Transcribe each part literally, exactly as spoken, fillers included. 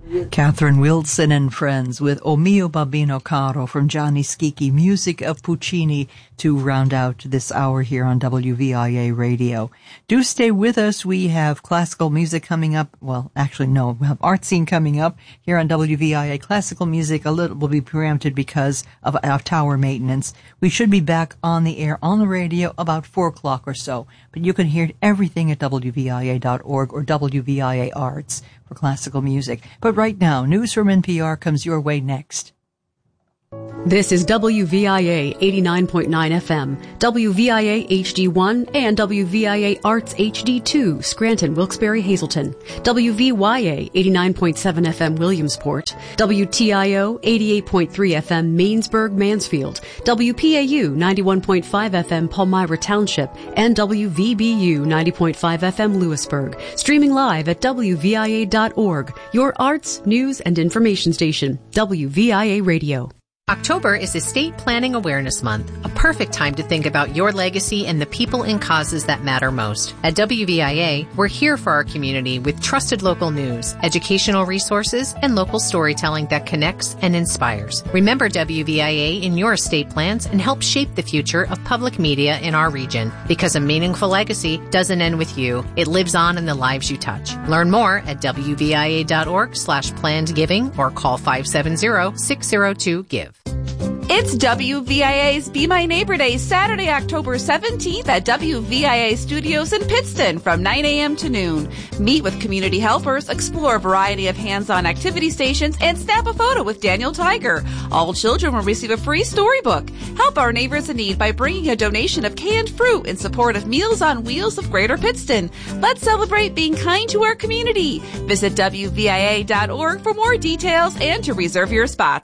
Catherine Wilson and Friends with O Mio Babbino Caro from Gianni Schicchi, music of Puccini, to round out this hour here on W V I A Radio. Do stay with us. We have classical music coming up. Well, actually, no, we have art scene coming up here on W V I A. Classical music a little will be preempted because of our tower maintenance. We should be back on the air on the radio about four o'clock or so, but you can hear everything at W V I A dot org or W V I A Arts for classical music. But right now, news from N P R comes your way next. This is W V I A eighty-nine point nine F M, W V I A H D one, and W V I A Arts H D two, Scranton, Wilkes-Barre, Hazleton, W V Y A eighty-nine point seven F M, Williamsport, W T I O eighty-eight point three F M, Mainsburg, Mansfield, W P A U ninety-one point five F M, Palmyra Township, and W V B U ninety point five F M, Lewisburg. Streaming live at W V I A dot org, your arts, news, and information station, W V I A Radio. October is Estate Planning Awareness Month, a perfect time to think about your legacy and the people and causes that matter most. At W V I A, we're here for our community with trusted local news, educational resources, and local storytelling that connects and inspires. Remember W V I A in your estate plans and help shape the future of public media in our region. Because a meaningful legacy doesn't end with you, it lives on in the lives you touch. Learn more at W V I A dot org slash planned giving or call five seven zero, six zero two, give. It's W V I A's Be My Neighbor Day, Saturday, October seventeenth at W V I A Studios in Pittston from nine a.m. to noon. Meet with community helpers, explore a variety of hands-on activity stations, and snap a photo with Daniel Tiger. All children will receive a free storybook. Help our neighbors in need by bringing a donation of canned fruit in support of Meals on Wheels of Greater Pittston. Let's celebrate being kind to our community. Visit W V I A dot org for more details and to reserve your spot.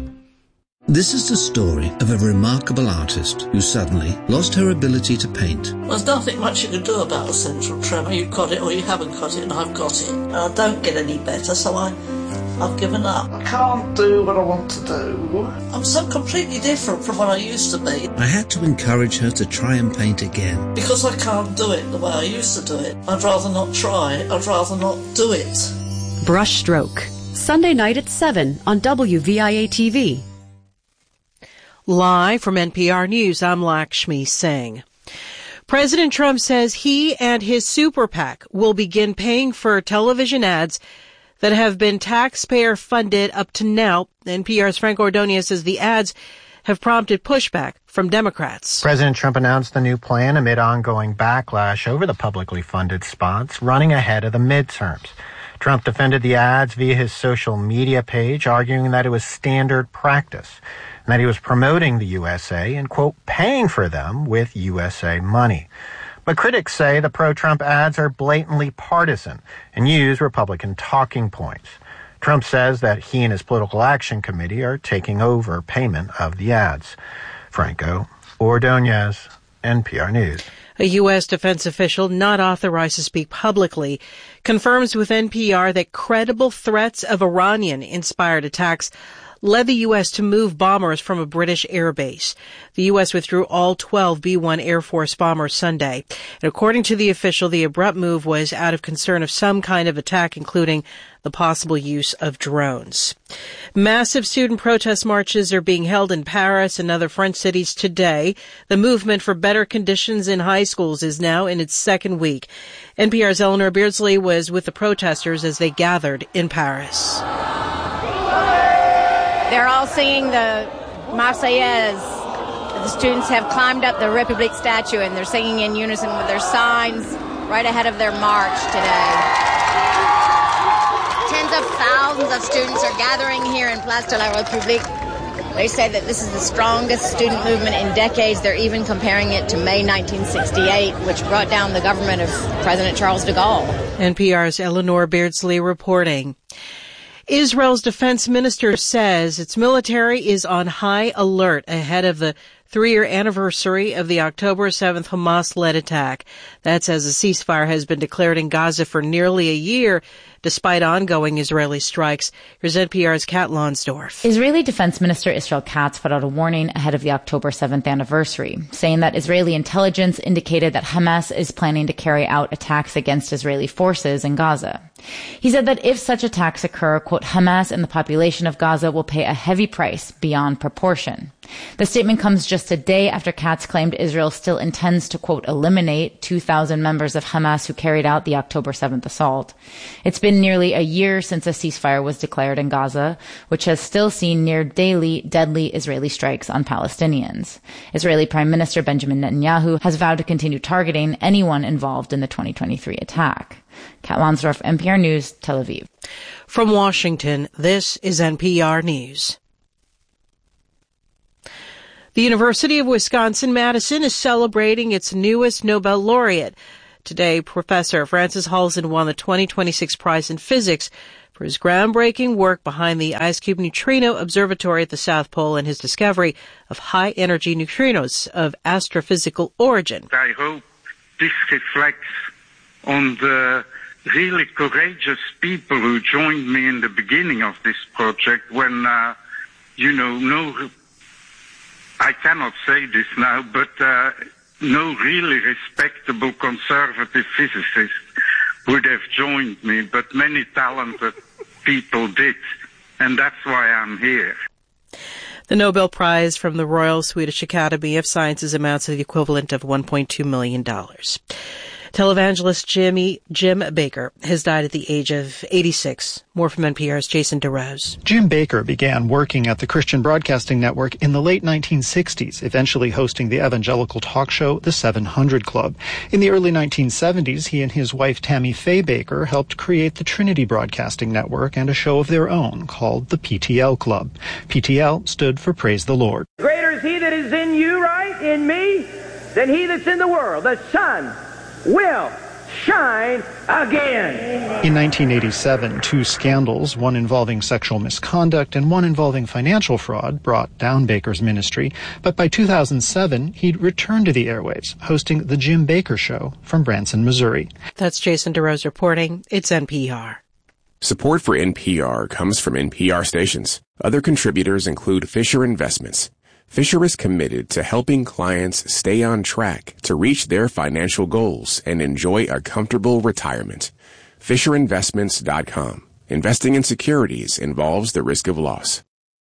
This is the story of a remarkable artist who suddenly lost her ability to paint. There's nothing much you can do about a central tremor. You've got it or you haven't got it, and I've got it. And I don't get any better, so I, I've given up. I can't do what I want to do. I'm so completely different from what I used to be. I had to encourage her to try and paint again. Because I can't do it the way I used to do it. I'd rather not try. I'd rather not do it. Brushstroke, Sunday night at seven on W V I A T V. Live from N P R News, I'm Lakshmi Singh. President Trump says he and his super PAC will begin paying for television ads that have been taxpayer-funded up to now. N P R's Frank Ordonez says the ads have prompted pushback from Democrats. President Trump announced the new plan amid ongoing backlash over the publicly funded spots running ahead of the midterms. Trump defended the ads via his social media page, arguing that it was standard practice and that he was promoting the U S A and, quote, paying for them with U S A money. But critics say the pro-Trump ads are blatantly partisan and use Republican talking points. Trump says that he and his political action committee are taking over payment of the ads. Franco Ordonez, N P R News. A U S defense official not authorized to speak publicly confirms with N P R that credible threats of Iranian-inspired attacks led the U S to move bombers from a British air base. The U S withdrew all twelve B one Air Force bombers Sunday. And according to the official, the abrupt move was out of concern of some kind of attack, including the possible use of drones. Massive student protest marches are being held in Paris and other French cities today. The movement for better conditions in high schools is now in its second week. N P R's Eleanor Beardsley was with the protesters as they gathered in Paris. They're all singing the Marseillaise. The students have climbed up the République statue and they're singing in unison with their signs right ahead of their march today. Tens of thousands of students are gathering here in Place de la République. They say that this is the strongest student movement in decades. They're even comparing it to May nineteen sixty-eight, which brought down the government of President Charles de Gaulle. N P R's Eleanor Beardsley reporting. Israel's defense minister says its military is on high alert ahead of the three-year anniversary of the October seventh Hamas-led attack. That's as a ceasefire has been declared in Gaza for nearly a year. despite ongoing Israeli strikes. Here's N P R's Kat Lonsdorf. Israeli Defense Minister Israel Katz put out a warning ahead of the October seventh anniversary, saying that Israeli intelligence indicated that Hamas is planning to carry out attacks against Israeli forces in Gaza. He said that if such attacks occur, quote, Hamas and the population of Gaza will pay a heavy price beyond proportion. The statement comes just a day after Katz claimed Israel still intends to, quote, eliminate two thousand members of Hamas who carried out the October seventh assault. It's been nearly a year since a ceasefire was declared in Gaza, which has still seen near daily deadly Israeli strikes on Palestinians. Israeli Prime Minister Benjamin Netanyahu has vowed to continue targeting anyone involved in the twenty twenty-three attack. Kat Lonsdorf, N P R News, Tel Aviv. From Washington, this is N P R News. The University of Wisconsin-Madison is celebrating its newest Nobel laureate. Today, Professor Francis Halzen won the twenty twenty-six prize in physics for his groundbreaking work behind the IceCube Neutrino Observatory at the South Pole and his discovery of high-energy neutrinos of astrophysical origin. I hope this reflects on the really courageous people who joined me in the beginning of this project when, uh, you know, no, I cannot say this now, but uh, no really respectable conservative physicist would have joined me, but many talented people did, and that's why I'm here. The Nobel Prize from the Royal Swedish Academy of Sciences amounts to the equivalent of one point two million dollars. Televangelist Jimmy Jim Baker has died at the age of eighty-six. More from N P R's Jason DeRose. Jim Baker began working at the Christian Broadcasting Network in the late nineteen sixties, eventually hosting the evangelical talk show The seven hundred Club. In the early nineteen seventies, he and his wife Tammy Faye Baker helped create the Trinity Broadcasting Network and a show of their own called the P T L Club. P T L stood for Praise the Lord. Greater is he that is in you, right, in me, than he that's in the world. The sun will shine again. In nineteen eighty-seven, two scandals, one involving sexual misconduct and one involving financial fraud, brought down Baker's ministry. But by two thousand seven, he'd returned to the airwaves, hosting The Jim Baker Show from Branson, Missouri. That's Jason DeRose reporting. It's N P R. Support for N P R comes from N P R stations. Other contributors include Fisher Investments. Fisher is committed to helping clients stay on track to reach their financial goals and enjoy a comfortable retirement. Fisher Investments dot com. Investing in securities involves the risk of loss.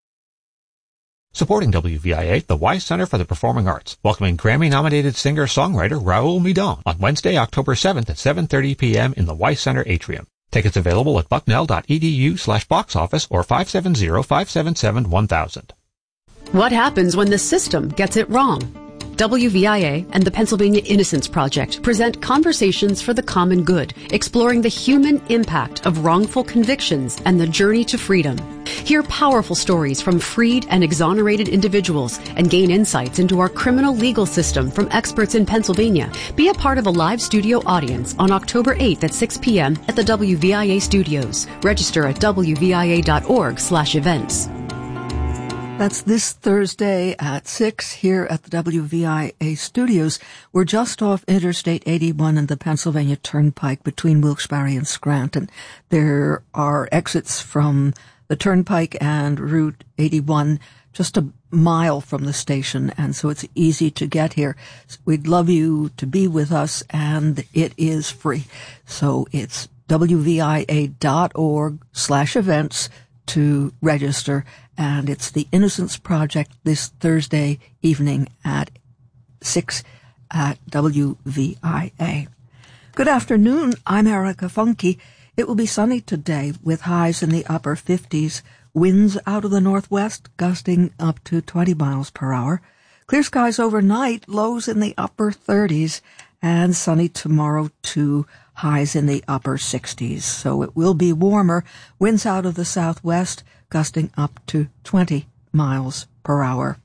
Supporting W V I A, the Weiss Center for the Performing Arts, welcoming Grammy-nominated singer-songwriter Raul Midon on Wednesday, October seventh at seven thirty p.m. in the Weiss Center atrium. Tickets available at bucknell.edu slash box office or five seven zero, five seven seven, one thousand. What happens when the system gets it wrong? W V I A and the Pennsylvania Innocence Project present Conversations for the Common Good, exploring the human impact of wrongful convictions and the journey to freedom. Hear powerful stories from freed and exonerated individuals and gain insights into our criminal legal system from experts in Pennsylvania. Be a part of a live studio audience on October eighth at six p.m. at the W V I A studios. Register at w v i a dot org slash events. That's this Thursday at six here at the W V I A studios. We're just off Interstate eighty-one and the Pennsylvania Turnpike between Wilkes-Barre and Scranton. There are exits from the Turnpike and Route eighty-one just a mile from the station, and so it's easy to get here. We'd love you to be with us, and it is free. So it's w v i a dot org slash events to register, and it's the Innocence Project this Thursday evening at six at W V I A. Good afternoon, I'm Erica Funke. It will be sunny today with highs in the upper fifties, winds out of the northwest gusting up to twenty miles per hour. Clear skies overnight, lows in the upper thirties, and sunny tomorrow too, highs in the upper sixties. So it will be warmer, winds out of the southwest gusting up to twenty miles per hour.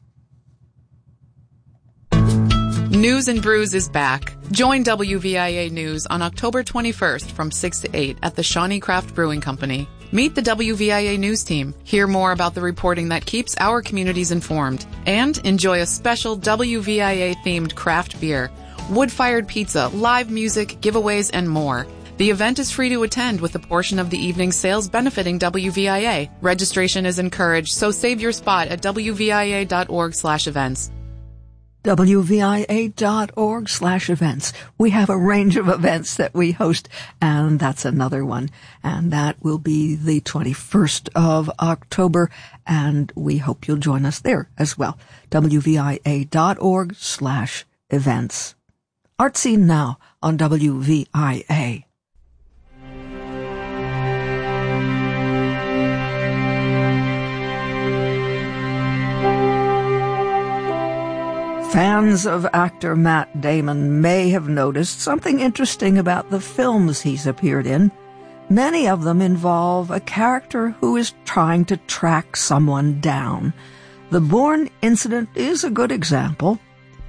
News and Brews is back. Join W V I A News on October twenty-first from six to eight at the Shawnee Craft Brewing Company. Meet the W V I A News team, hear more about the reporting that keeps our communities informed, and enjoy a special W V I A-themed craft beer, wood-fired pizza, live music, giveaways, and more. The event is free to attend, with a portion of the evening's sales benefiting W V I A. Registration is encouraged, so save your spot at W V I A dot org slash events. W V I A dot org slash events. We have a range of events that we host, and that's another one. And that will be the twenty-first of October, and we hope you'll join us there as well. W V I A dot org slash events. Art Scene now on W V I A. Fans of actor Matt Damon may have noticed something interesting about the films he's appeared in. Many of them involve a character who is trying to track someone down. The Bourne Incident is a good example.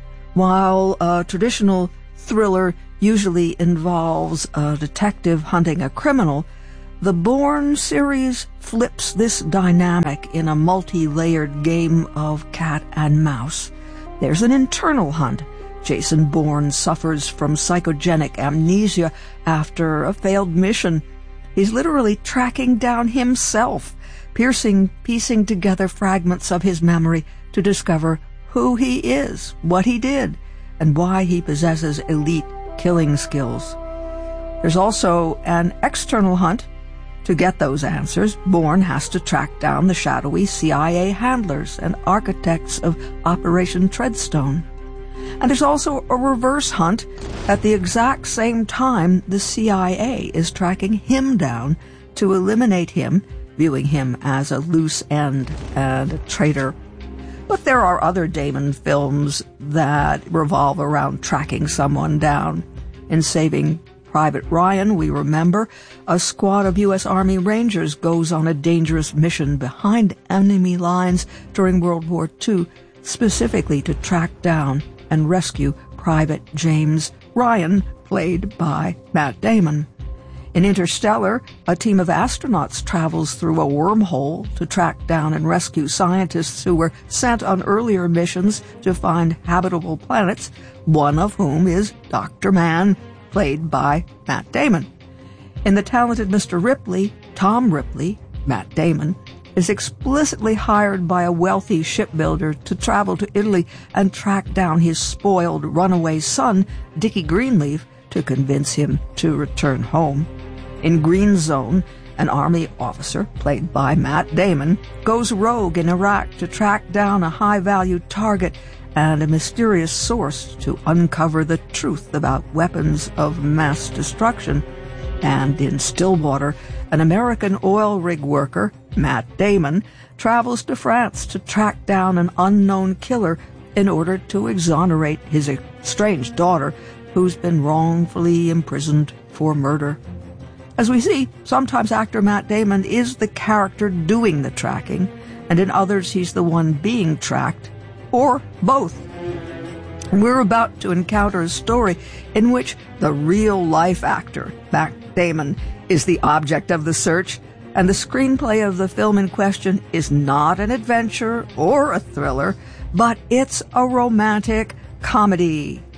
While a traditional thriller usually involves a detective hunting a criminal, the Bourne series flips this dynamic in a multi-layered game of cat and mouse. There's an internal hunt. Jason Bourne suffers from psychogenic amnesia after a failed mission. He's literally tracking down himself, piercing, piecing together fragments of his memory to discover who he is, what he did, and why he possesses elite killing skills. There's also an external hunt. To get those answers, Bourne has to track down the shadowy C I A handlers and architects of Operation Treadstone. And there's also a reverse hunt. At the exact same time, the C I A is tracking him down to eliminate him, viewing him as a loose end and a traitor. But there are other Damon films that revolve around tracking someone down. In Saving Private Ryan, we remember, a squad of U S Army Rangers goes on a dangerous mission behind enemy lines during World War Two, specifically to track down and rescue Private James Ryan, played by Matt Damon. In Interstellar, a team of astronauts travels through a wormhole to track down and rescue scientists who were sent on earlier missions to find habitable planets, one of whom is Doctor Mann, played by Matt Damon. In The Talented Mister Ripley, Tom Ripley, Matt Damon, is explicitly hired by a wealthy shipbuilder to travel to Italy and track down his spoiled runaway son, Dickie Greenleaf, to convince him to return home. In Green Zone, an Army officer, played by Matt Damon, goes rogue in Iraq to track down a high-value target and a mysterious source to uncover the truth about weapons of mass destruction. And in Stillwater, an American oil rig worker, Matt Damon, travels to France to track down an unknown killer in order to exonerate his estranged daughter, who's been wrongfully imprisoned for murder. As we see, sometimes actor Matt Damon is the character doing the tracking, and in others he's the one being tracked, or both. We're about to encounter a story in which the real-life actor, Matt Damon, is the object of the search, and the screenplay of the film in question is not an adventure or a thriller, but it's a romantic comedy.